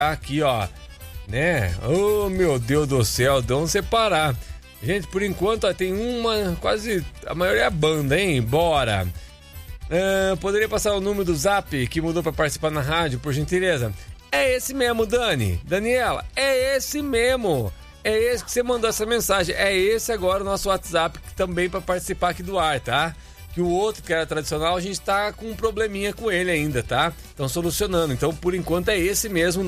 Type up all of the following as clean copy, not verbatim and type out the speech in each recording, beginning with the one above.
aqui, ó, né? Oh, meu Deus do céu, vamos separar. Gente, por enquanto, ó, tem uma, quase, a maioria é banda, hein? Bora. Poderia passar o número do Zap que mudou pra participar na rádio, por gentileza? É esse mesmo, Dani. Daniela, é esse mesmo. É esse que você mandou essa mensagem. É esse agora o nosso WhatsApp também pra participar aqui do ar, tá? Que o outro, que era tradicional, a gente tá com um probleminha com ele ainda, tá? Estão solucionando. Então, por enquanto, é esse mesmo,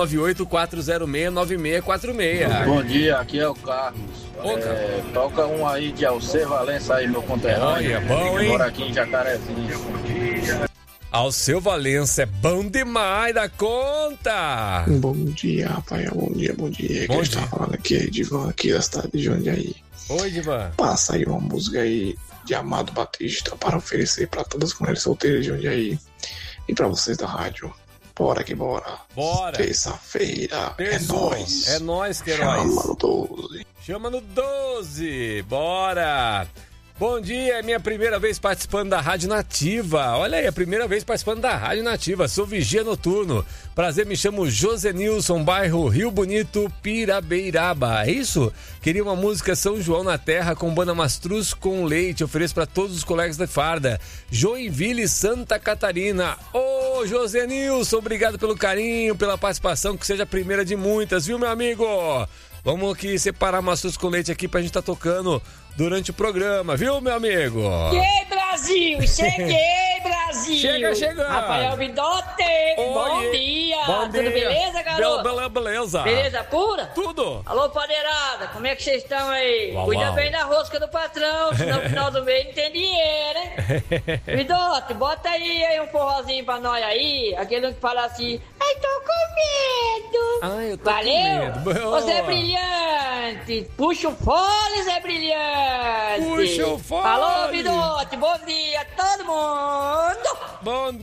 9198-406-9646. Bom dia, aqui é o Carlos. Toca um aí de Alceu Valença aí, meu conterrâneo. Olha, bom, hein? Mora aqui em Jacarezinho. Alceu Valença é bom demais da conta. Bom dia, Rafael. Bom dia. Quem está falando aqui é Edivan, aqui da cidade de Jundiaí. Oi, Edivan. Passa aí uma música aí de Amado Batista para oferecer para todas as mulheres solteiras de Jundiaí e para vocês da rádio. Bora que bora. Bora. Terça-feira. É nóis. É nóis, Queiroz. Chama no 12. Chama no 12. Bora. Bom dia, é minha primeira vez participando da Rádio Nativa. Olha aí, a primeira vez participando da Rádio Nativa. Sou vigia noturno. Prazer, me chamo José Nilson, bairro Rio Bonito, Pirabeiraba. É isso? Queria uma música São João na Terra com banda Mastruz com leite. Ofereço para todos os colegas da farda. Joinville, Santa Catarina. Ô, José Nilson, obrigado pelo carinho, pela participação, que seja a primeira de muitas, viu, meu amigo? Vamos aqui separar Mastruz com leite aqui pra gente tá tocando durante o programa, viu, meu amigo? Cheguei, Brasil! Cheguei, Brasil! Chegando! Rafael Vidote! Bom dia! Bom dia! Tudo beleza, garoto? Beleza! Beleza pura? Tudo! Alô, padeirada, como é que vocês estão aí? Uau, Cuida uau. bem da rosca do patrão, senão no final do mês não tem dinheiro, hein? Vidote, bota aí um forrozinho pra nós aí, aquele que fala assim, ai, tô com medo! Ai, eu tô Valeu! com medo! Você é brilhante! Puxa o fole, Zé Brilhante! Puxa o fole! Alô, Vidote, bom dia a todo mundo! Bom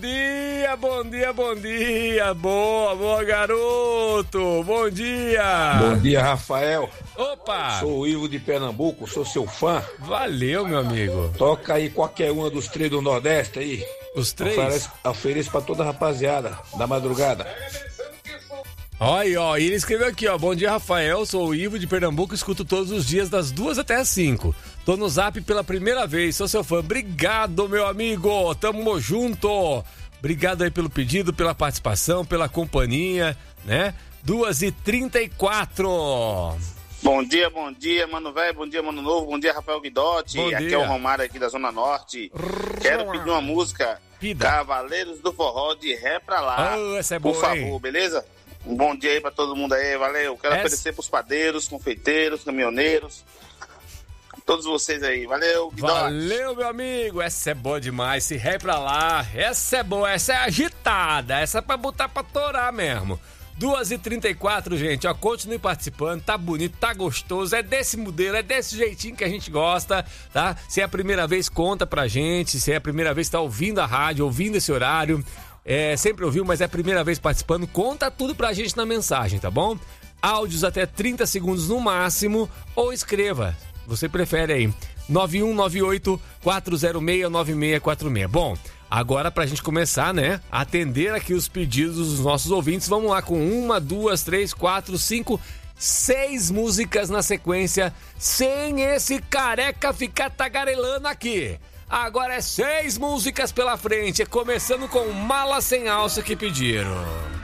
dia! Boa, garoto! Bom dia! Bom dia, Rafael. Opa! Sou o Ivo de Pernambuco, sou seu fã. Valeu, meu amigo! Toca aí qualquer uma dos três do Nordeste aí. Os três? Ofereço pra toda a rapaziada da madrugada. Olha, ó, e ele escreveu aqui, ó. Bom dia, Rafael. Sou o Ivo de Pernambuco, escuto todos os dias das 2 até as 5. Tô no Zap pela primeira vez, sou seu fã. Obrigado, meu amigo. Tamo junto. Obrigado aí pelo pedido, pela participação, pela companhia, né? 2h34. Bom dia, mano velho, bom dia, mano novo, bom dia, Rafael Guidotti, aqui é o Romário aqui da Zona Norte. Quero pedir uma música, Cavaleiros do Forró, de Ré pra lá, essa é boa, por favor, hein? Beleza? Um bom dia aí pra todo mundo aí, valeu. Quero oferecer pros padeiros, confeiteiros, caminhoneiros, todos vocês aí, valeu, Guidotti. Valeu, meu amigo, essa é boa demais, se Ré pra lá, essa é boa, essa é agitada, essa é pra botar pra torar mesmo. 2h34, gente, ó, continue participando, tá bonito, tá gostoso, é desse modelo, é desse jeitinho que a gente gosta, tá? Se é a primeira vez, conta pra gente, se é a primeira vez que tá ouvindo a rádio, ouvindo esse horário, sempre ouviu, mas é a primeira vez participando, conta tudo pra gente na mensagem, tá bom? Áudios até 30 segundos no máximo, ou escreva, você prefere aí, 9198-406-9646. Bom, agora pra gente começar, né, atender aqui os pedidos dos nossos ouvintes, vamos lá com 1, 2, 3, 4, 5, 6 músicas na sequência, sem esse careca ficar tagarelando aqui. Agora é 6 músicas pela frente, começando com Mala Sem Alça que pediram.